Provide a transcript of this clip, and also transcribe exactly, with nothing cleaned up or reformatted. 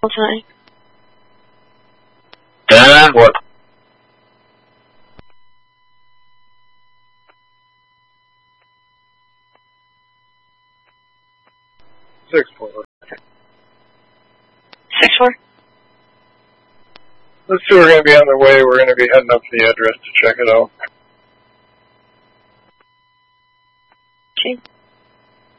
tonight. Yeah, what? Six four. Six four. Those two are going to be on their way. We're going to be heading up to the address to check it out. Okay.